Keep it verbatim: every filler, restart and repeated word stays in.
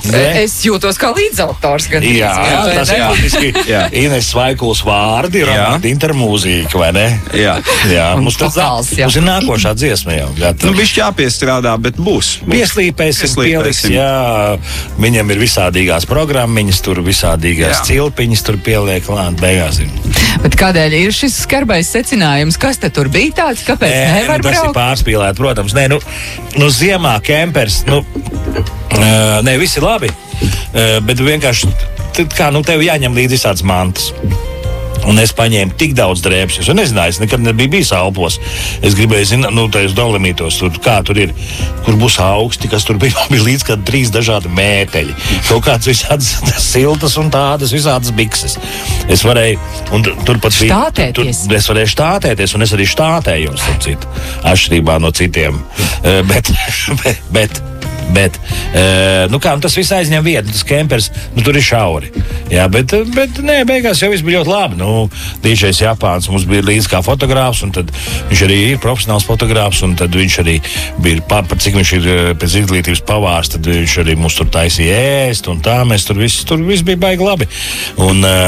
Es jūtos kā līdzautors. Gan Jā, jā, tas ir faktiski Ines Vaikuls vārdi, Romanta intermūzika, vai ne? Jā. Jā, mums, tas, vokāls, jā. mums ir nākošā dziesma jau. Nu, bišķi jāpiestrādā, bet būs. būs. Pieslīpēsim, pieliks, Pieslīpēsim. jā. Viņam ir visādīgās programmiņas, tur visādīgās Jā. cilpiņas, tur pieliek klāt, beigās ir. Bet kādēļ ir šis skarbais secinājums? Kas te tur bija tāds? Kāpēc Nē, nevar nu, tas ir braukt? pārspīlēt, protams. Nē, nu, nu ziemā kempers, nu, uh, nē, viss ir labi, uh, bet vienkārši, tad kā, nu, tev jāņem līdzi visādas mantas. Un es paņēmu tik daudz drēbes. Es nezināju, es nekad nebiju bijis Alpos. Es gribēju zināt, nu, tajos Dolomītos, tur, kā tur ir, kur būs augsti, kas tur bija. Man bija līdz kā trīs dažādi mēteļi. Kaut kāds visādas siltas un tādas visādas bikses. Es varēju, un tur pat bija. Štātēties. Tur, es varēju štātēties, un es arī štātējos, starp citu, atšķirībā no citiem. Uh, bet, bet, bet Bet, uh, nu kā, nu tas viss aizņem vietu, tas kempers, nu tur ir šauri. Jā, bet, bet nē, beigās jau viss bija ļoti labi. Nu, dīdžejs Japāns mums bija līdz kā fotogrāfs, un tad viņš arī ir profesionāls fotogrāfs, un tad viņš arī bija, pat cik viņš ir pēc izglītības pavārs, tad viņš arī mums tur taisīja ēst, un tā mēs tur viss, tur viss bija baigi labi. Un, uh,